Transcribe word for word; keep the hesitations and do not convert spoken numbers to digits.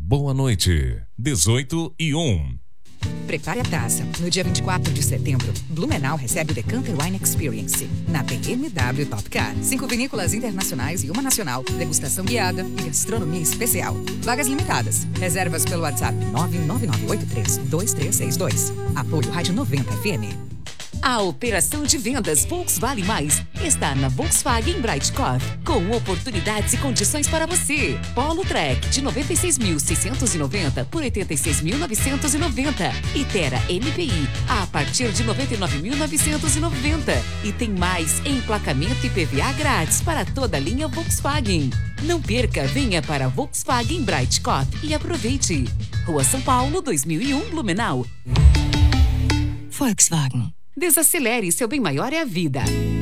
boa noite. dezoito e um. Prepare a taça. No dia vinte e quatro de setembro, Blumenau recebe o Decanter Wine Experience na B M W Top Car. Cinco vinícolas internacionais e uma nacional, degustação guiada e gastronomia especial. Vagas limitadas. Reservas pelo WhatsApp nove nove nove oito três dois três seis dois. Apoio Rádio noventa F M. A operação de vendas Volkswagen Mais está na Volkswagen Breitkopf, com oportunidades e condições para você. Polo Track de noventa e seis mil seiscentos e noventa por oitenta e seis mil novecentos e noventa. E Tera M P I a partir de noventa e nove mil novecentos e noventa. E tem mais emplacamento e P V A grátis para toda a linha Volkswagen. Não perca, venha para Volkswagen Breitkopf e aproveite. Rua São Paulo, dois mil e um, Blumenau. Volkswagen. Desacelere, seu bem maior é a vida.